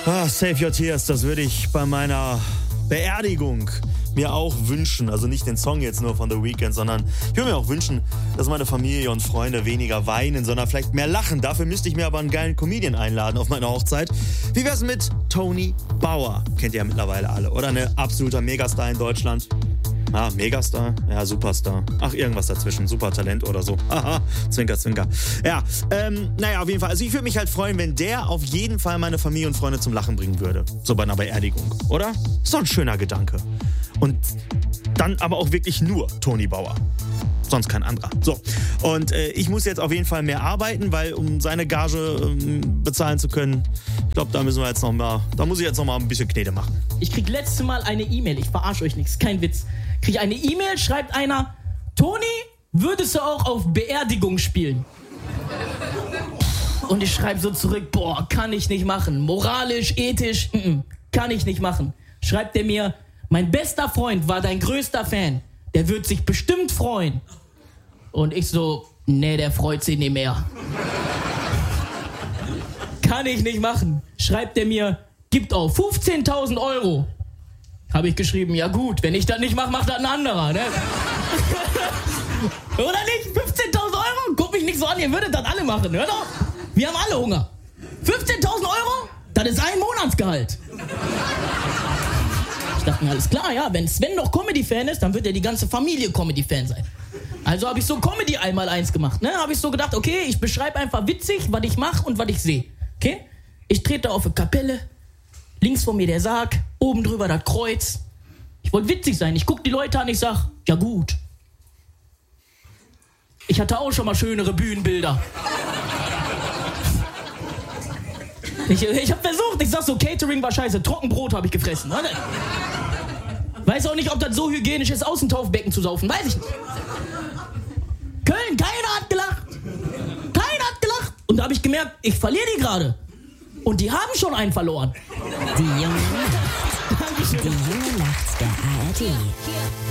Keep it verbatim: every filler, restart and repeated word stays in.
Ah, Save Your Tears, das würde ich bei meiner Beerdigung mir auch wünschen. Also nicht den Song jetzt nur von The Weeknd, sondern ich würde mir auch wünschen, dass meine Familie und Freunde weniger weinen, sondern vielleicht mehr lachen. Dafür müsste ich mir aber einen geilen Comedian einladen auf meine Hochzeit. Wie wär's mit Tony Bauer? Kennt ihr ja mittlerweile alle, oder? Ein absoluter Megastar in Deutschland. Ah, Megastar? Ja, Superstar. Ach, irgendwas dazwischen. Supertalent oder so. Haha, Zwinker, Zwinker. Ja, ähm, naja, auf jeden Fall. Also ich würde mich halt freuen, wenn der auf jeden Fall meine Familie und Freunde zum Lachen bringen würde. So bei einer Beerdigung, oder? Ist doch ein schöner Gedanke. Und dann aber auch wirklich nur Tony Bauer. Sonst kein anderer. So, und äh, ich muss jetzt auf jeden Fall mehr arbeiten, weil um seine Gage ähm, bezahlen zu können, ich glaube, da müssen wir jetzt noch mal, da muss ich jetzt noch mal ein bisschen Knete machen. Ich krieg letzte Mal eine E-Mail, ich verarsche euch nichts, kein Witz. Krieg eine E-Mail, schreibt einer, Toni, würdest du auch auf Beerdigung spielen? Und ich schreibe so zurück, boah, kann ich nicht machen. Moralisch, ethisch, n-n, kann ich nicht machen. Schreibt er mir, mein bester Freund war dein größter Fan. Der wird sich bestimmt freuen. Und ich so, nee, der freut sich nicht mehr. Kann ich nicht machen. Schreibt er mir, gibt auf fünfzehntausend Euro. Habe ich geschrieben, ja gut, wenn ich das nicht mache, macht das ein anderer, ne? Oder nicht? fünfzehntausend Euro? Guck mich nicht so an, ihr würdet das alle machen, hör doch. Wir haben alle Hunger. fünfzehntausend Euro? Das ist ein Monatsgehalt. Ich dachte mir, alles klar, ja, wenn Sven noch Comedy-Fan ist, dann wird ja die ganze Familie Comedy-Fan sein. Also habe ich so Comedy einmal eins gemacht, ne? Habe ich so gedacht, okay, ich beschreibe einfach witzig, was ich mache und was ich sehe, okay? Ich trete auf eine Kapelle, links von mir der Sarg, oben drüber das Kreuz. Ich wollte witzig sein, ich gucke die Leute an, ich sag, ja gut. Ich hatte auch schon mal schönere Bühnenbilder. Ich, ich hab versucht, ich sag so, Catering war scheiße, Trockenbrot habe ich gefressen. Weiß auch nicht, ob das so hygienisch ist, aus dem Taufbecken zu saufen, weiß ich nicht. Köln, keiner hat gelacht. Keiner hat gelacht. Und da habe ich gemerkt, ich verliere die gerade. Und die haben schon einen verloren. Die junge Nacht. Die junge Nacht der A R D.